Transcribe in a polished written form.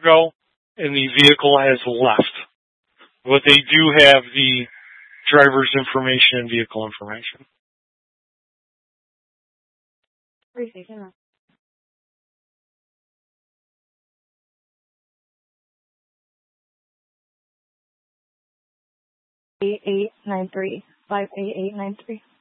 ago, and the vehicle has left. But they do have the driver's information and vehicle information. Appreciate it. 8893. 58893.